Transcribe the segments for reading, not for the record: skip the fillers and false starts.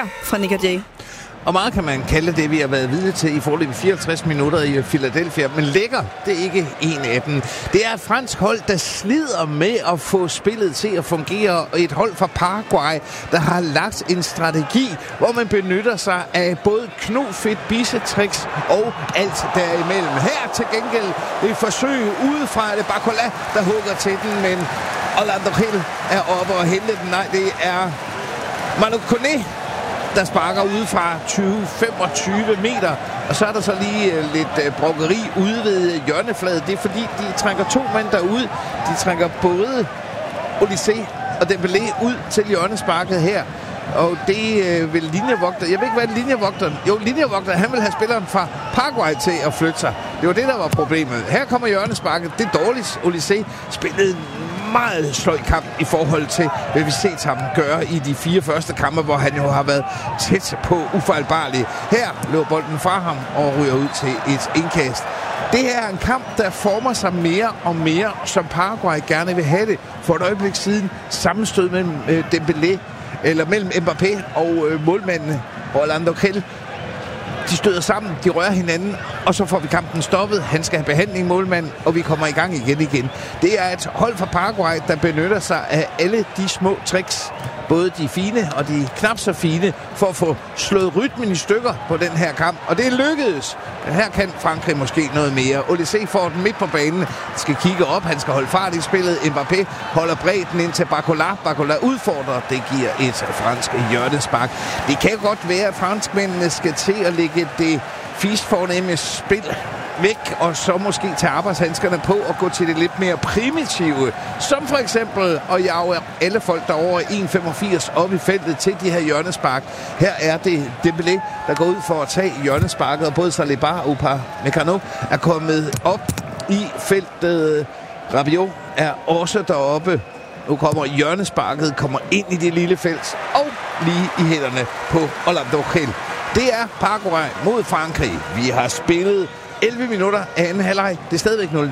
lækker fra Nick og Jay. Og meget kan man kalde det, vi har været vidne til i forhold til 54 minutter i Philadelphia. Men lækker, det er ikke en af dem. Det er et fransk hold, der slider med at få spillet til at fungere. Et hold fra Paraguay, der har lagt en strategi, hvor man benytter sig af både knofedt, bisetricks og alt derimellem. Her til gengæld et forsøg udefra det Barcola, der hugger til den, men Orlando Gil er oppe og hente den. Nej, det er Manu Kone, der sparker ude fra 20-25 meter. Og så er der så lige lidt brokkeri ude ved hjørnefladet. Det er fordi, de trækker 2 mand derud. De trækker både Olysée og Dembélé ud til hjørnesparket her. Og det vil linjevogter. Jeg ved ikke, hvad linjevogteren... Jo, linjevogteren, han vil have spilleren fra Paraguay til at flytte sig. Det var det, der var problemet. Her kommer hjørnesparket. Det er dårligt. Olysée spillede meget sløj kamp i forhold til, hvad vi set ham gøre i de 4 første kampe, hvor han jo har været tæt på ufejlbarlig. Her løber bolden fra ham og ryger ud til et indkast. Det her er en kamp, der former sig mere og mere, som Paraguay gerne vil have det. For et øjeblik siden sammenstød mellem Dembélé, eller mellem Mbappé og målmanden Orlando Gil. De støder sammen, de rører hinanden, og så får vi kampen stoppet. Han skal have behandling, målmand, og vi kommer i gang igen. Det er et hold fra Paraguay, der benytter sig af alle de små tricks, både de fine og de knap så fine, for at få slået rytmen i stykker på den her kamp. Og det er lykkedes. Her kan Frankrig måske noget mere. Olysée får den midt på banen, skal kigge op, han skal holde fart i spillet. Mbappé holder bredden ind til Barcola. Barcola udfordrer, det giver et fransk hjørnespark. Det kan godt være, at franskmændene skal til at lægge det fornemme spil væk, og så måske tage arbejdshandskerne på og gå til det lidt mere primitive, som for eksempel at jage alle folk derovre 1,85 op i feltet til de her hjørnespark. Her er det Dembélé, der går ud for at tage hjørnesparket, og både Saliba og Upamecano er kommet op i feltet. Rabiot er også deroppe. Nu kommer hjørnesparket, kommer ind i det lille felt, og lige i hænderne på Orlando Gil. Det er Paraguay mod Frankrig. Vi har spillet 11 minutter af anden halvleg. Det er stadigvæk 0-0.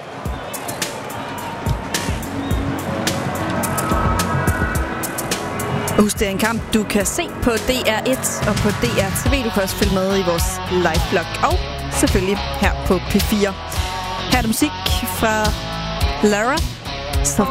Husk, det er en kamp, du kan se på DR1 og på DR TV. Du kan også følge med i vores live-blog og selvfølgelig her på P4. Her er der musik fra Lara.